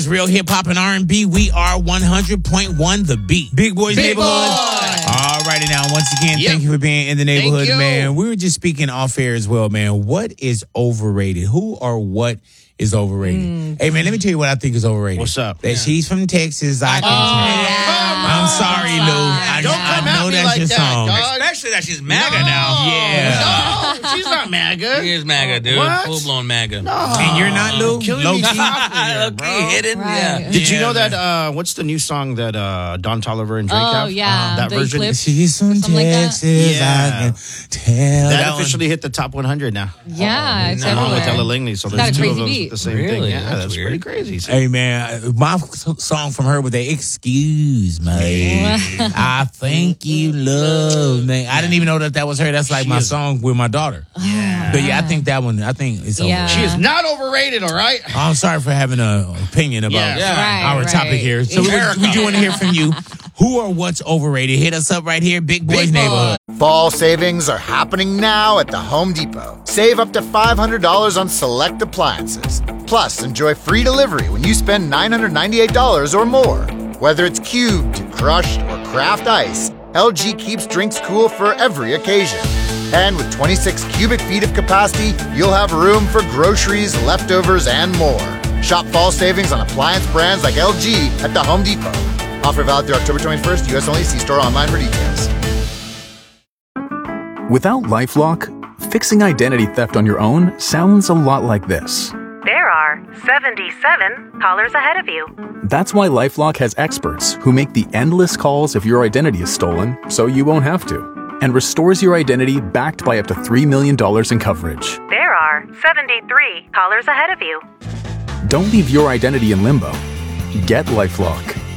Real hip hop and R&B. We are 100.1 The Beat. Big Boys Neighborhood. All righty now. Once again, thank you for being in the neighborhood, man. We were just speaking off air as well, man. What is overrated? Who or what is overrated? Hey, man, let me tell you what I think is overrated. What's up? That she's from Texas. I'm sorry, Lou. I know that's your song. Especially that she's MAGA now. Yeah. No, she's not MAGA. She is MAGA, dude. What? Full-blown MAGA. No. And you're not, Lou? Killing Low me key. softly here, bro. Hidden, yeah. Did you know that, what's the new song that Don Toliver and Drake have? Oh, yeah. That the version? Eclipse. She's from Something Texas. like that. I can tell. That officially hit the top 100 now. Yeah, it's Along with everywhere. Ella Langley. So Got there's a two of crazy those beat. with the same thing. Really? Yeah, That's that's weird. pretty crazy. See? Hey, man, my song from her was the Excuse Me. I think you love me. I didn't even know that was her. That's like my song with my daughter. Yeah. But yeah, I think it's Yeah. overrated. She is not overrated, all right? I'm sorry for having an opinion about our topic here. So we do want to hear from you. Who or what's overrated? Hit us up right here, Big Boys Neighborhood. Fall savings are happening now at the Home Depot. Save up to $500 on select appliances. Plus, enjoy free delivery when you spend $998 or more. Whether it's cubed, crushed, or craft ice, LG keeps drinks cool for every occasion. And with 26 cubic feet of capacity, you'll have room for groceries, leftovers, and more. Shop fall savings on appliance brands like LG at the Home Depot. Offer valid through October 21st, U.S. only. See store online for details. Without LifeLock, fixing identity theft on your own sounds a lot like this. There are 77 callers ahead of you. That's why LifeLock has experts who make the endless calls if your identity is stolen, so you won't have to, and restores your identity backed by up to $3 million in coverage. There are 73 callers ahead of you. Don't leave your identity in limbo. Get LifeLock.